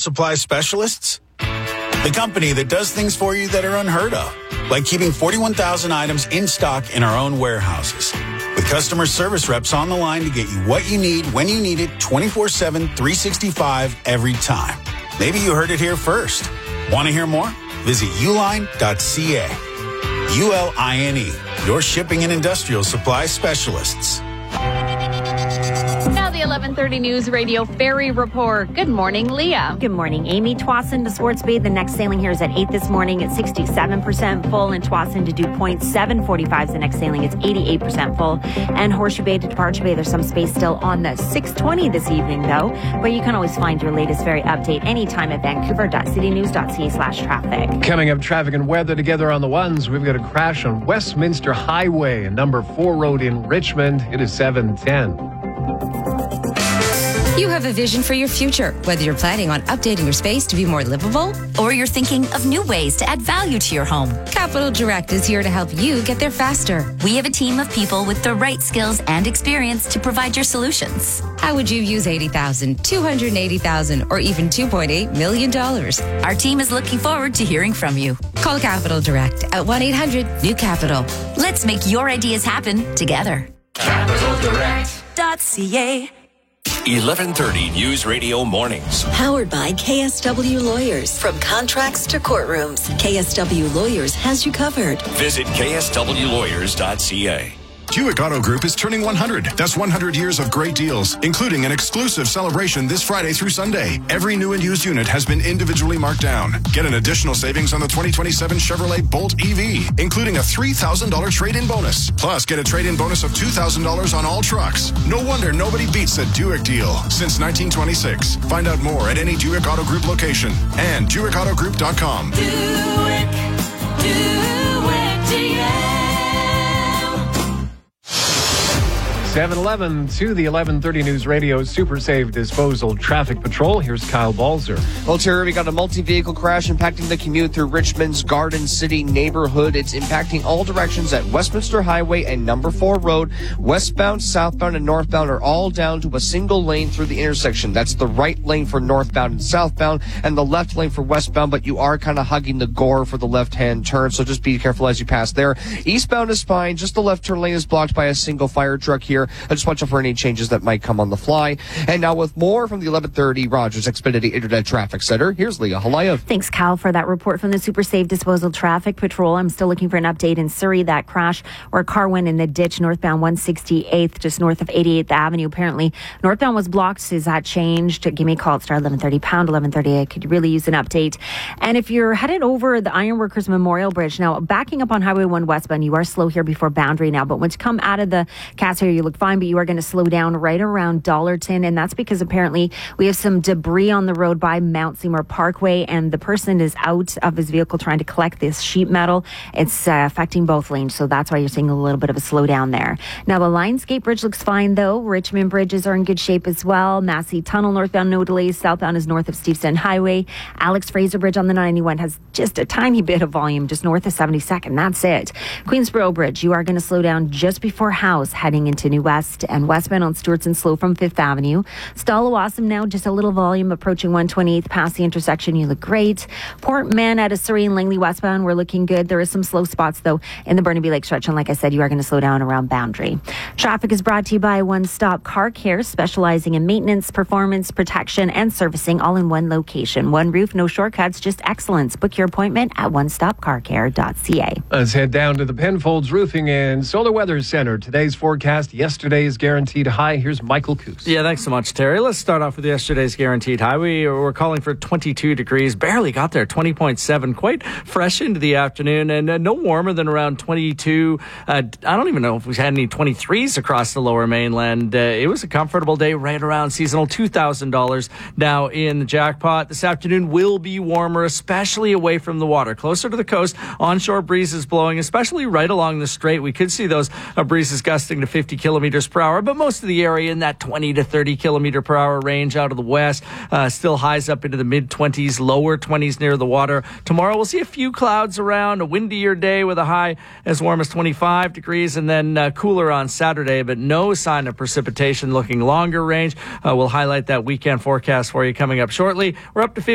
Supply Specialists? The company that does things for you that are unheard of, like keeping 41,000 items in stock in our own warehouses. With customer service reps on the line to get you what you need when you need it 24/7, 365 every time. Maybe you heard it here first. Want to hear more? Visit uline.ca. ULINE, your shipping and industrial supply specialists. Now the 11:30 News Radio Ferry Report. Good morning, Leah. Good morning, Amy. Tsawwassen to Swartz Bay. The next sailing here is at 8 this morning. It's 67% full. And Tsawwassen to Dew Point, 7:45 is the next sailing. It's 88% full. And Horseshoe Bay to Departure Bay, there's some space still on the 6:20 this evening, though. But you can always find your latest ferry update anytime at vancouver.citynews.ca/traffic. Coming up, traffic and weather together on the ones. We've got a crash on Westminster Highway and number 4 road in Richmond. It is 7:10. You have a vision for your future, whether you're planning on updating your space to be more livable, or you're thinking of new ways to add value to your home. Capital Direct is here to help you get there faster. We have a team of people with the right skills and experience to provide your solutions. How would you use $80,000, $280,000, or even $2.8 million? Our team is looking forward to hearing from you. Call Capital Direct at 1-800-NEW-CAPITAL. Let's make your ideas happen together. CapitalDirect.ca. 11:30 News Radio Mornings. Powered by KSW Lawyers. From contracts to courtrooms, KSW Lawyers has you covered. Visit kswlawyers.ca. Buick Auto Group is turning 100. That's 100 years of great deals, including an exclusive celebration this Friday through Sunday. Every new and used unit has been individually marked down. Get an additional savings on the 2027 Chevrolet Bolt EV, including a $3,000 trade-in bonus. Plus, get a trade-in bonus of $2,000 on all trucks. No wonder nobody beats a Buick deal since 1926. Find out more at any Buick Auto Group location and BuickAutoGroup.com. Buick, GM. 7:11 to the 11:30 News Radio Super Safe Disposal Traffic Patrol. Here's Kyle Balzer. Well, Terry, we got a multi-vehicle crash impacting the commute through Richmond's Garden City neighborhood. It's impacting all directions at Westminster Highway and number 4 road. Westbound, southbound, and northbound are all down to a single lane through the intersection. That's the right lane for northbound and southbound and the left lane for westbound, but you are kind of hugging the gore for the left-hand turn, so just be careful as you pass there. Eastbound is fine. Just the left turn lane is blocked by a single fire truck here. Just watch out for any changes that might come on the fly. And now with more from the 11:30 Rogers Xfinity Internet Traffic Center, here's Leah Halaya. Thanks, Kyle, for that report from the Super Safe Disposal Traffic Patrol. I'm still looking for an update in Surrey. That crash where a car went in the ditch northbound 168th, just north of 88th Avenue. Apparently, northbound was blocked. Is that changed? Give me a call at star 1130 pound 1130. I could really use an update. And if you're headed over the Ironworkers Memorial Bridge, now backing up on Highway 1 westbound, you are slow here before Boundary now. But once you come out of the Cass area, you look fine, but you are going to slow down right around Dollarton, and that's because apparently we have some debris on the road by Mount Seymour Parkway, and the person is out of his vehicle trying to collect this sheet metal. It's affecting both lanes, so that's why you're seeing a little bit of a slowdown there. Now, the Lionsgate Bridge looks fine, though. Richmond bridges are in good shape as well. Massey Tunnel northbound, no delays. Southbound is north of Steveston Highway. Alex Fraser Bridge on the 91 has just a tiny bit of volume, just north of 72nd. That's it. Queensboro Bridge, you are going to slow down just before House, heading into New West, and westbound on Stewartson slow from 5th Avenue. Stallawasam now just a little volume approaching 128th past the intersection. You look great. Port Mann out of Surrey and Langley westbound, we're looking good. There is some slow spots though in the Burnaby Lake stretch, and like I said, you are going to slow down around Boundary. Traffic is brought to you by One Stop Car Care, specializing in maintenance, performance, protection, and servicing all in one location. One roof, no shortcuts, just excellence. Book your appointment at onestopcarcare.ca. Let's head down to the Penfolds Roofing and Solar Weather Center. Today's forecast, yesterday's guaranteed high. Here's Michael Coos. Yeah, thanks so much, Terry. Let's start off with yesterday's guaranteed high. We're calling for 22 degrees. Barely got there, 20.7. Quite fresh into the afternoon, and no warmer than around 22. I don't even know if we had any 23s across the lower mainland. It was a comfortable day right around seasonal. $2,000 now in the jackpot. This afternoon will be warmer, especially away from the water. Closer to the coast, onshore breezes blowing, especially right along the strait. We could see those breezes gusting to 50 kilometers per hour, but most of the area in that 20 to 30 kilometer per hour range out of the west. Still highs up into the mid-20s, lower 20s near the water. Tomorrow we'll see a few clouds around, a windier day with a high as warm as 25 degrees, and then cooler on Saturday, but no sign of precipitation looking longer range. We'll highlight that weekend forecast for you coming up shortly. We're up to 50